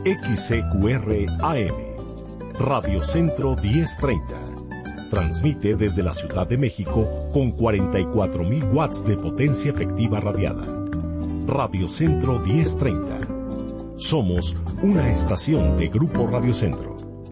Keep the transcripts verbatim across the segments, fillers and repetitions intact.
X C Q R A M, Radio Centro diez treinta. Transmite desde la Ciudad de México con cuarenta y cuatro mil watts de potencia efectiva radiada. Radio Centro diez treinta. Somos una estación de Grupo Radio Centro.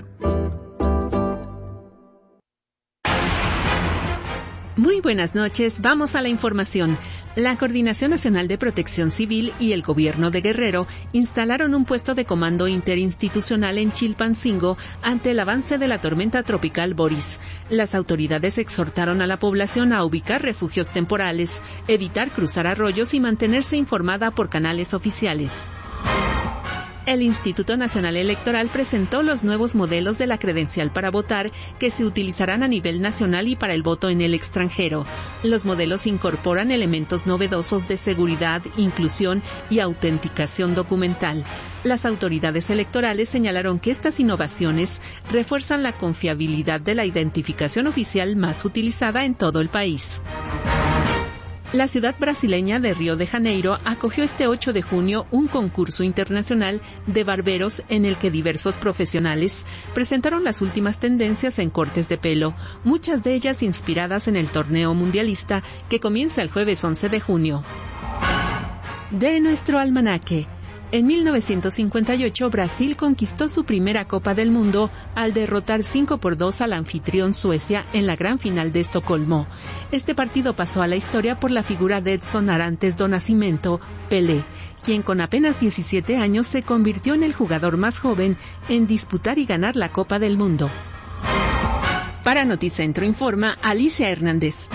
Muy buenas noches, vamos a la información. La Coordinación Nacional de Protección Civil y el Gobierno de Guerrero instalaron un puesto de comando interinstitucional en Chilpancingo ante el avance de la tormenta tropical Boris. Las autoridades exhortaron a la población a ubicar refugios temporales, evitar cruzar arroyos y mantenerse informada por canales oficiales. El Instituto Nacional Electoral presentó los nuevos modelos de la credencial para votar que se utilizarán a nivel nacional y para el voto en el extranjero. Los modelos incorporan elementos novedosos de seguridad, inclusión y autenticación documental. Las autoridades electorales señalaron que estas innovaciones refuerzan la confiabilidad de la identificación oficial más utilizada en todo el país. La ciudad brasileña de Río de Janeiro acogió este ocho de junio un concurso internacional de barberos en el que diversos profesionales presentaron las últimas tendencias en cortes de pelo, muchas de ellas inspiradas en el torneo mundialista que comienza el jueves once de junio. De nuestro almanaque. En mil novecientos cincuenta y ocho, Brasil conquistó su primera Copa del Mundo al derrotar cinco por dos al anfitrión Suecia en la gran final de Estocolmo. Este partido pasó a la historia por la figura de Edson Arantes do Nascimento, Pelé, quien con apenas diecisiete años se convirtió en el jugador más joven en disputar y ganar la Copa del Mundo. Para Noticentro informa Alicia Hernández.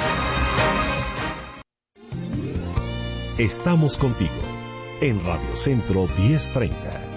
Estamos contigo en Radio Centro diez treinta.